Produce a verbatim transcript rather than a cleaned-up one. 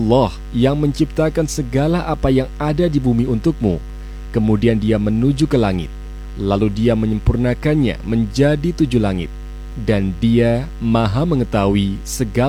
Allah yang menciptakan segala apa yang ada di bumi untukmu. Kemudian dia menuju ke langit, lalu dia menyempurnakannya menjadi tujuh langit, dan dia maha mengetahui segala